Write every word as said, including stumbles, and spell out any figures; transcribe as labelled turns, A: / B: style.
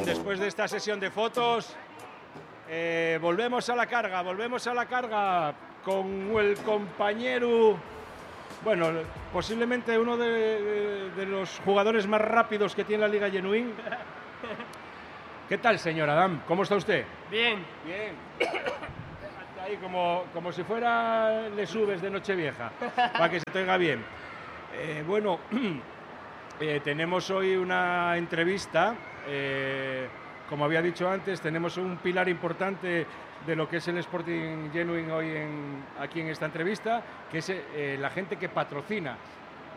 A: Bien, después de esta sesión de fotos, eh, volvemos a la carga, volvemos a la carga con el compañero, bueno, posiblemente uno de, de, de los jugadores más rápidos que tiene la Liga Genuín. ¿Qué tal, señor Adam? ¿Cómo está usted?
B: Bien.
A: Bien. Ahí como, como si fuera le subes de Nochevieja, para que se te oiga bien. Eh, bueno, eh, tenemos hoy una entrevista. Eh, como había dicho antes, tenemos un pilar importante de lo que es el Sporting Genuín hoy en, aquí en esta entrevista, que es eh, la gente que patrocina